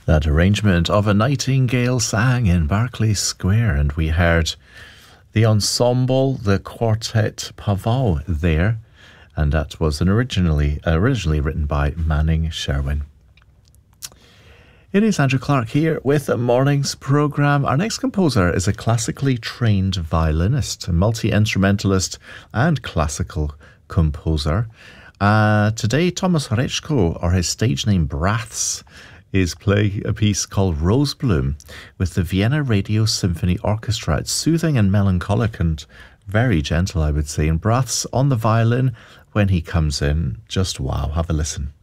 That arrangement of A Nightingale Sang in Berkeley Square, and we heard the ensemble, the Quartet Pavot there, and that was originally written by Manning Sherwin. It is Andrew Clark here with the morning's programme. Our next composer is a classically trained violinist, a multi-instrumentalist and classical composer. Today, Thomas Rechko, or his stage name Braths, is playing a piece called Rosebloom with the Vienna Radio Symphony Orchestra. It's soothing and melancholic and very gentle, I would say. And Braths on the violin when he comes in. Just wow, have a listen.